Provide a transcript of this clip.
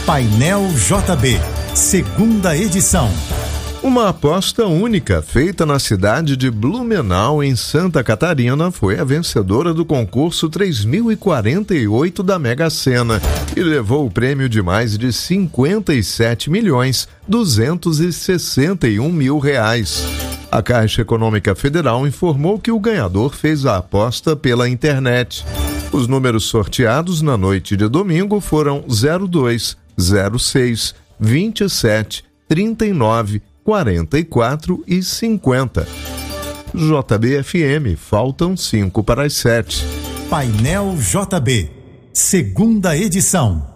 Painel JB, segunda edição. Uma aposta única feita na cidade de Blumenau, em Santa Catarina, foi a vencedora do concurso 3048 da Mega Sena e levou o prêmio de mais de 57.261.000 reais. A Caixa Econômica Federal informou que o ganhador fez a aposta pela internet. Os números sorteados na noite de domingo foram 02, 06, 27, 39, 44 e 50. JB-FM, faltam 5 para as 7. Painel JB, segunda edição.